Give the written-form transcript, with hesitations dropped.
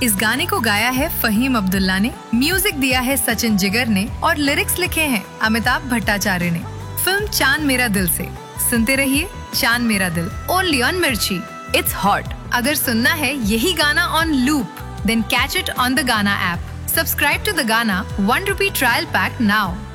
इस गाने को गाया है फहीम अब्दुल्ला ने, म्यूजिक दिया है सचिन जिगर ने और लिरिक्स लिखे हैं अमिताभ भट्टाचार्य ने। फिल्म चांद मेरा दिल से। सुनते रहिए चांद मेरा दिल, ओनली ऑन मिर्ची। It's hot. अगर सुनना है यही गाना on loop, then catch it on the गाना ऐप। सब्सक्राइब टू द गाना ₹1 ट्रायल पैक नाउ।